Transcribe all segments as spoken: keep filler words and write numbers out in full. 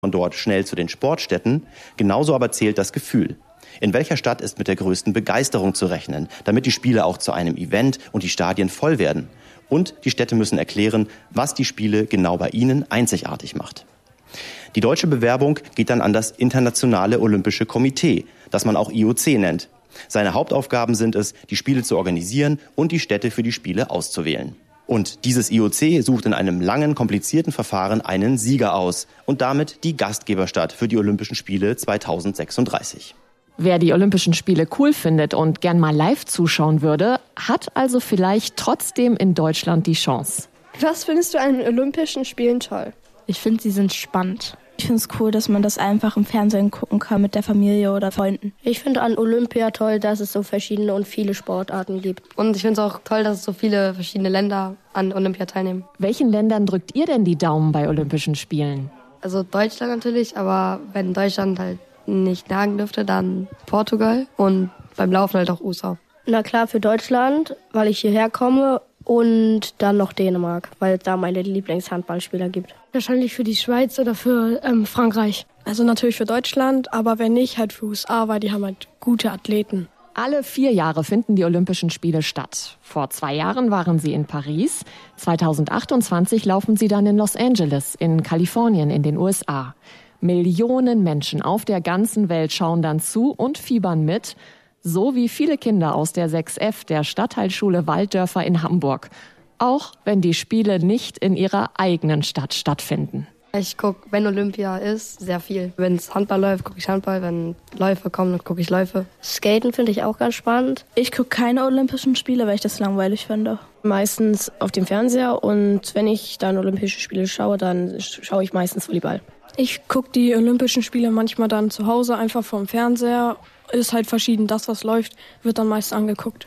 von dort schnell zu den Sportstätten, genauso aber zählt das Gefühl. In welcher Stadt ist mit der größten Begeisterung zu rechnen, damit die Spiele auch zu einem Event und die Stadien voll werden? Und die Städte müssen erklären, was die Spiele genau bei ihnen einzigartig macht. Die deutsche Bewerbung geht dann an das Internationale Olympische Komitee, das man auch I O C nennt. Seine Hauptaufgaben sind es, die Spiele zu organisieren und die Städte für die Spiele auszuwählen. Und dieses I O C sucht in einem langen, komplizierten Verfahren einen Sieger aus und damit die Gastgeberstadt für die Olympischen Spiele zweitausendsechsunddreißig. Wer die Olympischen Spiele cool findet und gern mal live zuschauen würde, hat also vielleicht trotzdem in Deutschland die Chance. Was findest du an den Olympischen Spielen toll? Ich finde, sie sind spannend. Ich finde es cool, dass man das einfach im Fernsehen gucken kann mit der Familie oder Freunden. Ich finde an Olympia toll, dass es so verschiedene und viele Sportarten gibt. Und ich finde es auch toll, dass es so viele verschiedene Länder an Olympia teilnehmen. Welchen Ländern drückt ihr denn die Daumen bei Olympischen Spielen? Also Deutschland natürlich, aber wenn Deutschland halt nicht nagen dürfte, dann Portugal und beim Laufen halt auch U S A. Na klar, für Deutschland, weil ich hierher komme, und dann noch Dänemark, weil es da meine Lieblingshandballspieler gibt. Wahrscheinlich für die Schweiz oder für ähm, Frankreich. Also natürlich für Deutschland, aber wenn nicht, halt für U S A, weil die haben halt gute Athleten. Alle vier Jahre finden die Olympischen Spiele statt. Vor zwei Jahren waren sie in Paris. zweitausendachtundzwanzig laufen sie dann in Los Angeles, in Kalifornien, in den U S A. Millionen Menschen auf der ganzen Welt schauen dann zu und fiebern mit. So wie viele Kinder aus der sechs F der Stadtteilschule Walddörfer in Hamburg. Auch wenn die Spiele nicht in ihrer eigenen Stadt stattfinden. Ich gucke, wenn Olympia ist, sehr viel. Wenn es Handball läuft, gucke ich Handball. Wenn Läufe kommen, dann gucke ich Läufe. Skaten finde ich auch ganz spannend. Ich gucke keine Olympischen Spiele, weil ich das langweilig finde. Meistens auf dem Fernseher und wenn ich dann Olympische Spiele schaue, dann schaue ich meistens Volleyball. Ich gucke die Olympischen Spiele manchmal dann zu Hause einfach vom Fernseher. Ist halt verschieden. Das, was läuft, wird dann meist angeguckt.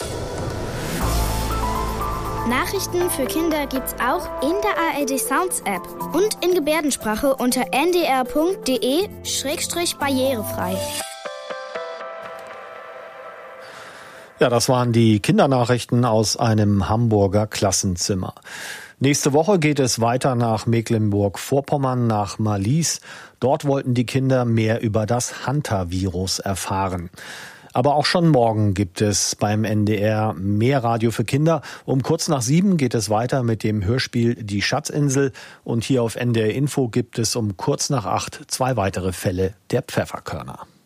Nachrichten für Kinder gibt's auch in der A R D Sounds App und in Gebärdensprache unter n d r punkt d e schrägstrich barrierefrei. Ja, das waren die Kindernachrichten aus einem Hamburger Klassenzimmer. Nächste Woche geht es weiter nach Mecklenburg-Vorpommern, nach Marlies. Dort wollten die Kinder mehr über das Hantavirus erfahren. Aber auch schon morgen gibt es beim N D R mehr Radio für Kinder. Um kurz nach sieben geht es weiter mit dem Hörspiel Die Schatzinsel. Und hier auf N D R Info gibt es um kurz nach acht zwei weitere Fälle der Pfefferkörner.